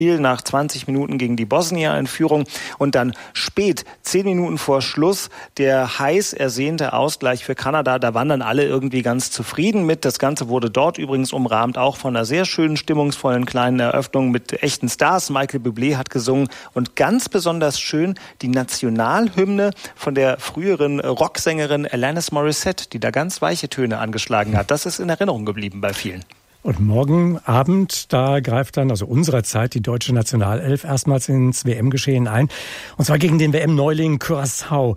nach 20 Minuten gegen die Bosnier in Führung und dann spät, 10 Minuten vor Schluss, der heiß ersehnte Ausgleich für Kanada. Da waren dann alle irgendwie ganz zufrieden mit. Das Ganze wurde dort übrigens umrahmt, auch von einer sehr schönen, stimmungsvollen kleinen Eröffnung mit echten Stars. Michael Bublé hat gesungen und ganz besonders schön die Nationalhymne von der früheren Rocksängerin Alanis Morissette, die da ganz weiche Töne angeschlagen hat. Das ist in Erinnerung geblieben bei vielen. Und morgen Abend, da greift dann, also unserer Zeit, die deutsche Nationalelf erstmals ins WM-Geschehen ein. Und zwar gegen den WM-Neuling Curaçao.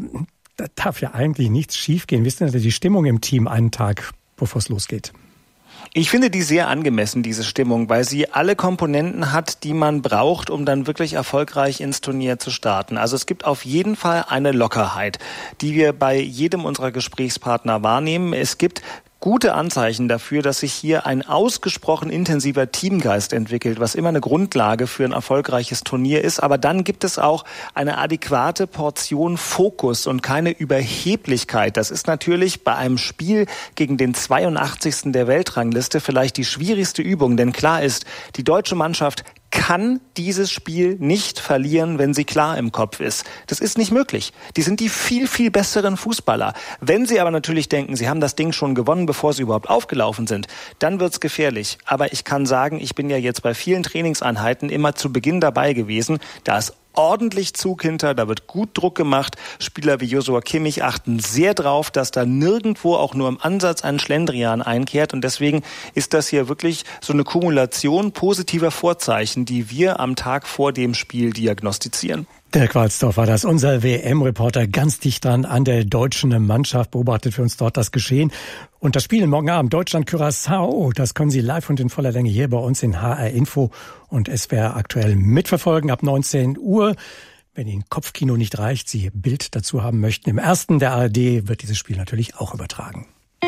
Da darf ja eigentlich nichts schiefgehen. Wie ist denn die Stimmung im Team einen Tag, bevor es losgeht? Ich finde die sehr angemessen, diese Stimmung, weil sie alle Komponenten hat, die man braucht, um dann wirklich erfolgreich ins Turnier zu starten. Also es gibt auf jeden Fall eine Lockerheit, die wir bei jedem unserer Gesprächspartner wahrnehmen. Es gibt gute Anzeichen dafür, dass sich hier ein ausgesprochen intensiver Teamgeist entwickelt, was immer eine Grundlage für ein erfolgreiches Turnier ist. Aber dann gibt es auch eine adäquate Portion Fokus und keine Überheblichkeit. Das ist natürlich bei einem Spiel gegen den 82. der Weltrangliste vielleicht die schwierigste Übung, denn klar ist, die deutsche Mannschaft kann dieses Spiel nicht verlieren, wenn sie klar im Kopf ist. Das ist nicht möglich. Die sind die viel, viel besseren Fußballer. Wenn sie aber natürlich denken, sie haben das Ding schon gewonnen, bevor sie überhaupt aufgelaufen sind, dann wird's gefährlich. Aber ich kann sagen, ich bin ja jetzt bei vielen Trainingseinheiten immer zu Beginn dabei gewesen. Da ist ordentlich Zug hinter, da wird gut Druck gemacht. Spieler wie Joshua Kimmich achten sehr drauf, dass da nirgendwo auch nur im Ansatz ein Schlendrian einkehrt. Und deswegen ist das hier wirklich so eine Kumulation positiver Vorzeichen, die wir am Tag vor dem Spiel diagnostizieren. Dirk Walzdorf war das, unser WM-Reporter, ganz dicht dran an der deutschen Mannschaft, beobachtet für uns dort das Geschehen. Und das Spiel morgen Abend, Deutschland-Curaçao, das können Sie live und in voller Länge hier bei uns in HR Info und SWR aktuell mitverfolgen ab 19 Uhr. Wenn Ihnen Kopfkino nicht reicht, Sie Bild dazu haben möchten, im ersten der ARD wird dieses Spiel natürlich auch übertragen.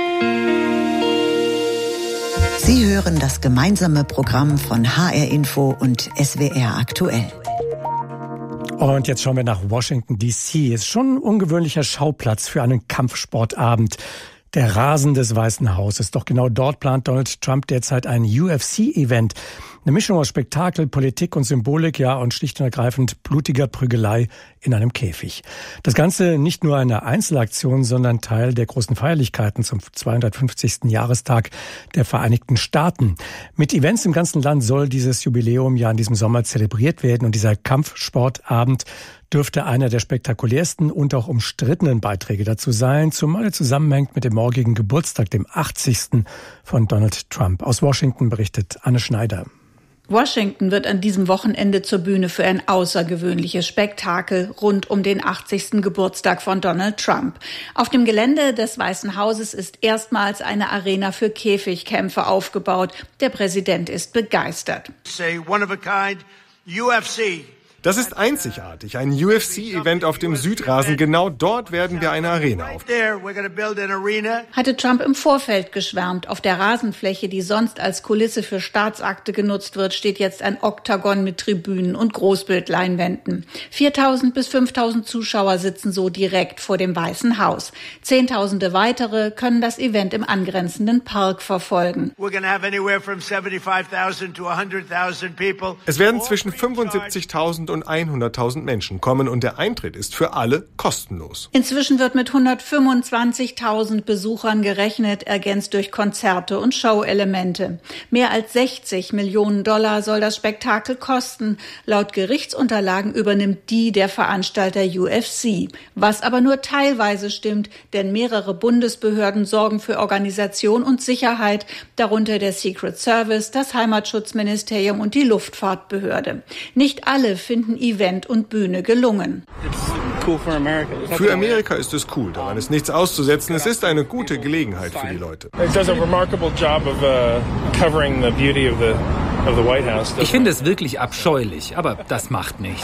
Sie hören das gemeinsame Programm von HR Info und SWR aktuell. Und jetzt schauen wir nach Washington D.C. Ist schon ein ungewöhnlicher Schauplatz für einen Kampfsportabend. Der Rasen des Weißen Hauses. Doch genau dort plant Donald Trump derzeit ein UFC-Event. Eine Mischung aus Spektakel, Politik und Symbolik, ja, und schlicht und ergreifend blutiger Prügelei in einem Käfig. Das Ganze nicht nur eine Einzelaktion, sondern Teil der großen Feierlichkeiten zum 250. Jahrestag der Vereinigten Staaten. Mit Events im ganzen Land soll dieses Jubiläum ja in diesem Sommer zelebriert werden. Und dieser Kampfsportabend dürfte einer der spektakulärsten und auch umstrittenen Beiträge dazu sein, zumal er zusammenhängt mit dem morgigen Geburtstag, dem 80. von Donald Trump. Aus Washington berichtet Anne Schneider. Washington wird an diesem Wochenende zur Bühne für ein außergewöhnliches Spektakel rund um den 80. Geburtstag von Donald Trump. Auf dem Gelände des Weißen Hauses ist erstmals eine Arena für Käfigkämpfe aufgebaut. Der Präsident ist begeistert. Das ist einzigartig, ein UFC-Event auf dem Südrasen. Genau dort werden wir eine Arena aufbauen. Hatte Trump im Vorfeld geschwärmt. Auf der Rasenfläche, die sonst als Kulisse für Staatsakte genutzt wird, steht jetzt ein Oktagon mit Tribünen und Großbildleinwänden. 4.000 bis 5.000 Zuschauer sitzen so direkt vor dem Weißen Haus. Zehntausende weitere können das Event im angrenzenden Park verfolgen. Es werden zwischen 75.000 und 100.000 Menschen kommen und der Eintritt ist für alle kostenlos. Inzwischen wird mit 125.000 Besuchern gerechnet, ergänzt durch Konzerte und Showelemente. Mehr als 60 Millionen Dollar soll das Spektakel kosten. Laut Gerichtsunterlagen übernimmt die der Veranstalter UFC. Was aber nur teilweise stimmt, denn mehrere Bundesbehörden sorgen für Organisation und Sicherheit, darunter der Secret Service, das Heimatschutzministerium und die Luftfahrtbehörde. Nicht alle finden Event und Bühne gelungen. Für Amerika ist es cool, daran ist nichts auszusetzen. Es ist eine gute Gelegenheit für die Leute. Ich finde es wirklich abscheulich, aber das macht nichts.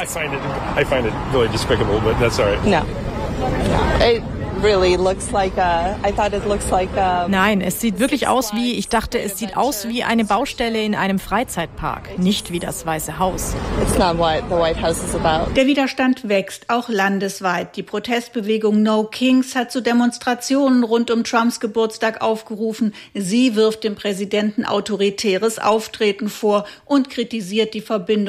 Nein, es sieht wirklich aus wie, ich dachte, es sieht aus wie eine Baustelle in einem Freizeitpark, nicht wie das Weiße Haus. Der Widerstand wächst, auch landesweit. Die Protestbewegung No Kings hat zu Demonstrationen rund um Trumps Geburtstag aufgerufen. Sie wirft dem Präsidenten autoritäres Auftreten vor und kritisiert die Verbindung